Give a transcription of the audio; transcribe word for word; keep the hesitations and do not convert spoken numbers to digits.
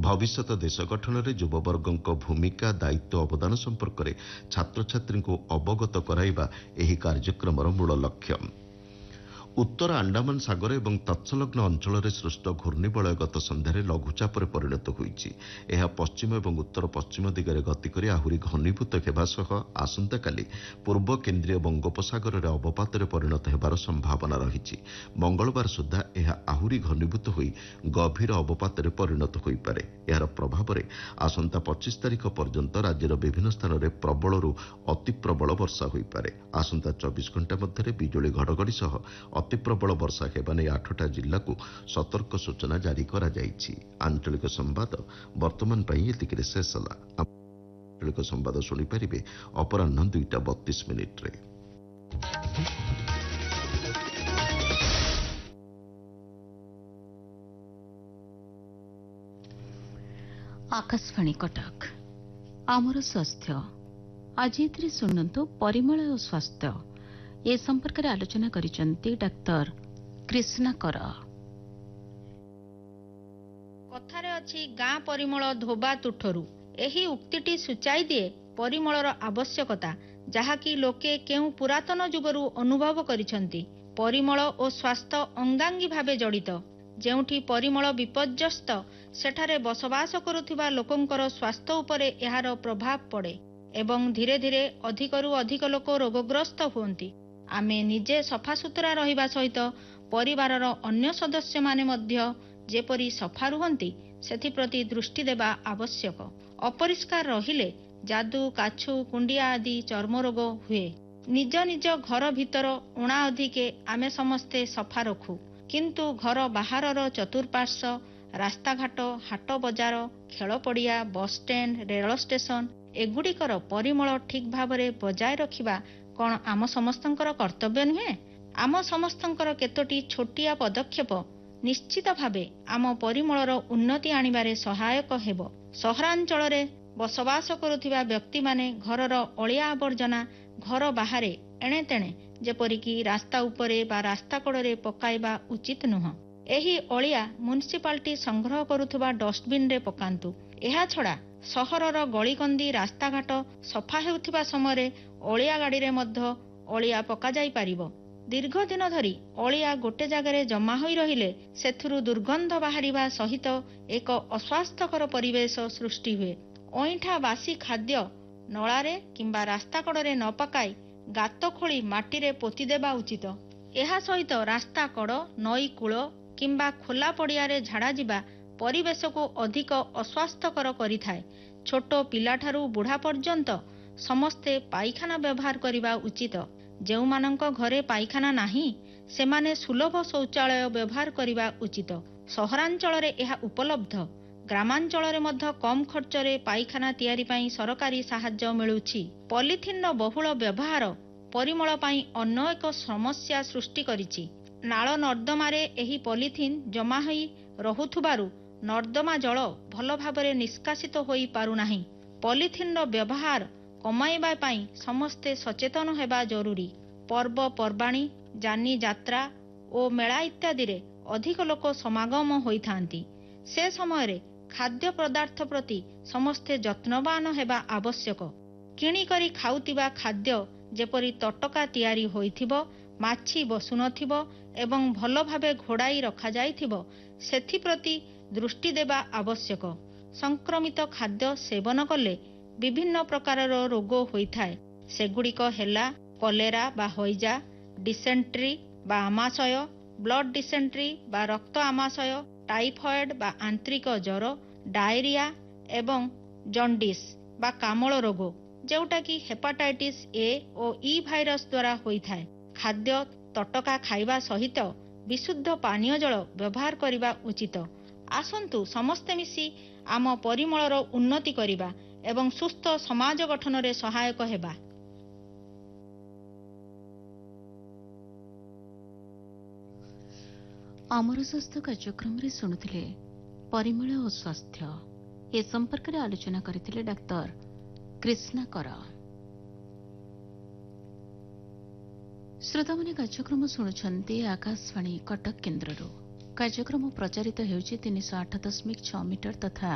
ଭବିଷ୍ୟତ ଦେଶ ଗଠନରେ ଯୁବବର୍ଗଙ୍କ ଭୂମିକା ଦାୟିତ୍ୱ ଅବଦାନ ସମ୍ପର୍କରେ ଛାତ୍ରଛାତ୍ରୀଙ୍କୁ ଅବଗତ କରାଇବା ଏହି କାର୍ଯ୍ୟକ୍ରମର ମୂଳ ଲକ୍ଷ୍ୟ। ଉତ୍ତର ଆଣ୍ଡାମାନ ସାଗର ଏବଂ ତତ୍ସଲଗ୍ନ ଅଞ୍ଚଳରେ ସୃଷ୍ଟ ଘୂର୍ଣ୍ଣିବଳୟ ଗତ ସନ୍ଧ୍ୟାରେ ଲଘୁଚାପରେ ପରିଣତ ହୋଇଛି। ଏହା ପଶ୍ଚିମ ଏବଂ ଉତ୍ତର ପଶ୍ଚିମ ଦିଗରେ ଗତି କରି ଆହୁରି ଘନୀଭୂତ ହେବା ସହ ଆସନ୍ତାକାଲି ପୂର୍ବ କେନ୍ଦ୍ରୀୟ ବଙ୍ଗୋପସାଗରରେ ଅବପାତରେ ପରିଣତ ହେବାର ସମ୍ଭାବନା ରହିଛି। ମଙ୍ଗଳବାର ସୁଦ୍ଧା ଏହା ଆହୁରି ଘନୀଭୂତ ହୋଇ ଗଭୀର ଅବପାତରେ ପରିଣତ ହୋଇପାରେ। ଏହାର ପ୍ରଭାବରେ ଆସନ୍ତା ପଚିଶ ତାରିଖ ପର୍ଯ୍ୟନ୍ତ ରାଜ୍ୟର ବିଭିନ୍ନ ସ୍ଥାନରେ ପ୍ରବଳରୁ ଅତି ପ୍ରବଳ ବର୍ଷା ହୋଇପାରେ। ଆସନ୍ତା ଚବିଶ ଘଣ୍ଟା ମଧ୍ୟରେ ବିଜୁଳି ଘଡ଼ଘଡ଼ି ସହ ଅତି ପ୍ରବଳ ବର୍ଷା ହେବା ନେଇ ଆଠଟା ଜିଲ୍ଲାକୁ ସତର୍କ ସୂଚନା ଜାରି କରାଯାଇଛି। ଆଞ୍ଚଳିକ ସମ୍ବାଦ ବର୍ତ୍ତମାନ ପାଇଁ ଏତିକିରେ ଶେଷ ହେଲା। ଆଞ୍ଚଳିକ ସମ୍ବାଦ ଶୁଣିପାରିବେ ଅପରାହ୍ନ ଦୁଇଟା ବତିଶ ମିନିଟ୍ରେ। आकाशवाणी कटक आमर स्वास्थ्य आज एथिरे सुनंतु परिमल और स्वास्थ्य ए संपर्क रे आलोचना करिसंती डाक्टर कृष्णा कर। कथारे अछि गाँ परिमल धोबा तुठरू एही उक्तिटी सूचाई दिए परिमलर आवश्यकता जहाँकि लोके केउ पुरातन जुगरू अनुभव करिसंती। परिमल और स्वास्थ्य अंगांगी भावे जड़ित। जेउठी परिमल विपर्यस्त सेठारे बसवास करुथिबा लोकंकर स्वास्थ्य उपरे एहार प्रभाव पड़े एवं धीरे धीरे अधिकरू अधिक लोक रोगग्रस्त हुअंती। आमे निजे सफासुतरा रहिबा सहित परिवारर अन्य सदस्य माने मध्य जेपरी सफा रुहंती सेथिप्रति दृष्टि देबा आवश्यक। अपरिष्कार रहिले जादू काछु कुंडिया आदि चर्म रोग हुए। निज निज घर भीतर उणा अधिके आमे समस्ते सफा रखु किंतु घर बाहरर चतुर्पार्श्व रास्ताघाट हाट बजार खेल पड़िया bus stand rail station एगुड़िकर Parimal ठीक भावरे बजाय रखिबा कौन आम समस्तंकर कर्तव्य नुहे? आम समस्तंकर केतोटी छोटिया पदक्षेप निश्चित भावे आम परिमलर उन्नति आनिबारे सहायक हेबो। सहरांचलरे बसवास करुथिबा व्यक्ति माने घरर अलिया आवर्जना घर बाहरे एणे तेणे जेपरिकी रास्ता उपरे बा रास्ता कड़े पकाइबा उचित नुह। एही अलिया म्युनिसिपालिटी संग्रह करुथिबा डस्टबिन रे पकांतु। एहा छड़ा सहरर गलीकंदी रास्ताघाट सफा हेउथिबा समय अलिया गाड़ी रे मध्य अलिया पका जाई पारिबो। दीर्घ दिन धरी अलिया गोटे जगार जमा होई रहिले सेथुरु दुर्गंध बाहरिबा सहित एक अस्वास्थ्यकर परिवेश सृष्टि हुए। अईठा बासी खाद्य नलारे किंबा रास्ता कड़े न पकाई गात खोली माटी रे पोती देबा उचित। एहा सहित रास्ता कड़ नई कूल किंबा खोला पड़िया रे झाड़ा जिबा परिवेश को अधिक अस्वास्थ्यकर करिथाए। छोट पिलाठारू बुढ़ा पर्यंत समस्ते पाइखाना व्यवहार करने उचित। जो मानक घरे पाइखाना नाही सेमाने सुलभ शौचालय व्यवहार करने उचित। सहरांचल रे एहा उपलब्ध। ग्रामांचल रे मध्य कम खर्च रे पाइखाना तैयारी पाई सरकारी साहाय्य मिलुछि। पॉलिथिन रो बहुल व्यवहार परिमल पाई अन्य एक समस्या सृष्टि करिछि। नाଳ ନର୍ଦ୍ଦମାରେ ଏହି ପଲିଥିନ୍ ଜମା ହୋଇ ରହୁଥିବାରୁ ନର୍ଦ୍ଦମା ଜଳ ଭଲ ଭାବରେ ନିଷ୍କାସିତ ହୋଇ ପାରୁନାହିଁ। ପଲିଥିନ୍ର ବ୍ୟବହାର କମାଇବା ପାଇଁ ସମସ୍ତେ ସଚେତନ ହେବା ଜରୁରୀ। ପର୍ବପର୍ବାଣୀ ଯାନି ଯାତ୍ରା ଓ ମେଳା ଇତ୍ୟାଦିରେ ଅଧିକ ଲୋକ ସମାଗମ ହୋଇଥାନ୍ତି। ସେ ସମୟରେ ଖାଦ୍ୟ ପଦାର୍ଥ ପ୍ରତି ସମସ୍ତେ ଯତ୍ନବାନ ହେବା ଆବଶ୍ୟକ। କିଣିକରି ଖାଉଥିବା ଖାଦ୍ୟ ଯେପରି ତଟକା ତିଆରି ହୋଇଥିବ, ମାଛି ବସୁନଥିବ ଏବଂ ଭଲ ଭାବେ ଘୋଡ଼ାଇ ରଖାଯାଇଥିବ ସେଥିପ୍ରତି ଦୃଷ୍ଟି ଦେବା ଆବଶ୍ୟକ। ସଂକ୍ରମିତ ଖାଦ୍ୟ ସେବନ କଲେ ବିଭିନ୍ନ ପ୍ରକାରର ରୋଗ ହୋଇଥାଏ। ସେଗୁଡ଼ିକ ହେଲା କଲେରା ବା ହଇଜା, ଡିସେଣ୍ଟ୍ରି ବା ଆମାଶୟ, ବ୍ଲଡ୍ ଡିସେଣ୍ଟ୍ରି ବା ରକ୍ତ ଆମାଶୟ, ଟାଇଫଏଡ୍ ବା ଆନ୍ତ୍ରିକ ଜ୍ୱର, ଡାଇରିଆ ଏବଂ ଜଣ୍ଡିସ୍ ବା କାମଳ ରୋଗ ଯେଉଁଟାକି ହେପାଟାଇଟିସ୍ ଏ ଓ ଇ ଭାଇରସ୍ ଦ୍ୱାରା ହୋଇଥାଏ। ଖାଦ୍ୟ ତଟକା ଖାଇବା ସହିତ ବିଶୁଦ୍ଧ ପାନୀୟ ଜଳ ବ୍ୟବହାର କରିବା ଉଚିତ। ଆସନ୍ତୁ ସମସ୍ତେ ମିଶି ଆମ ପରିମଳର ଉନ୍ନତି କରିବା ଏବଂ ସୁସ୍ଥ ସମାଜ ଗଠନରେ ସହାୟକ ହେବା। ଆମର ସ୍ୱାସ୍ଥ୍ୟ କାର୍ଯ୍ୟକ୍ରମରେ ଶୁଣୁଥିଲେ ପରିମଳ ଓ ସ୍ୱାସ୍ଥ୍ୟ ଏ ସମ୍ପର୍କରେ ଆଲୋଚନା କରିଥିଲେ ଡାକ୍ତର कृष्णा कर। श्रोताମାନେ କାର୍ଯ୍ୟକ୍ରମ ଶୁଣୁଛନ୍ତି ଆକାଶବାଣୀ କଟକ କେନ୍ଦ୍ରରୁ। କାର୍ଯ୍ୟକ୍ରମ ପ୍ରଚାରିତ ହେଉଛି ତିନିଶହ ଆଠ ଦଶମିକ ଛଅ ମିଟର ତଥା